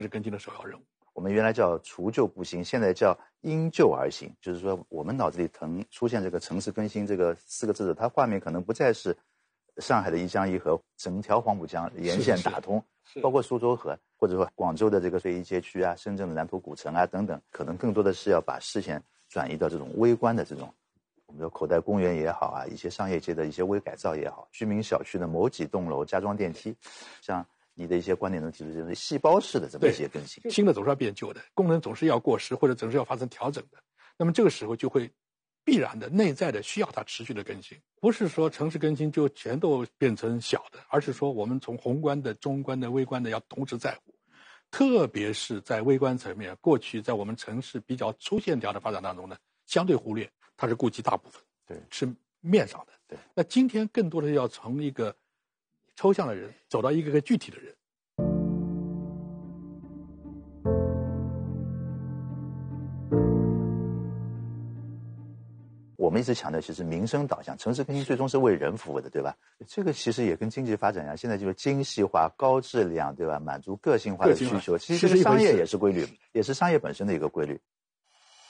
是更新的首要任务。 我们原来叫除旧布新，现在叫因旧而新，就是说我们脑子里出现这个城市更新这个4个字的，它画面可能不再是上海的一江一河，整条黄浦江沿线打通，包括苏州河，或者说广州的这个非遗街区啊，深圳的南浦古城啊等等，可能更多的是要把视线转移到这种微观的这种，我们说口袋公园也好啊，一些商业街的一些微改造也好，居民小区的某几栋楼加装电梯，像你的一些观点能提出就是细胞式的这么一些更新。 新的总是要变旧的，功能总是要过时或者总是要发生调整的，那么这个时候就会必然的内在的需要它持续的更新，不是说城市更新就全都变成小的，而是说我们从宏观的、中观的、微观的要同时在乎，特别是在微观层面，过去在我们城市比较粗线条的发展当中呢，相对忽略，它是顾及大部分， 对， 是面上的， 对。 那今天更多的要从一个抽象的人走到一个个具体的人。 我们一直强调其实民生导向，城市更新最终是为人服务的，对吧？这个其实也跟经济发展一样，现在就是精细化、高质量，对吧？满足个性化的需求，其实这个商业也是规律，也是商业本身的一个规律。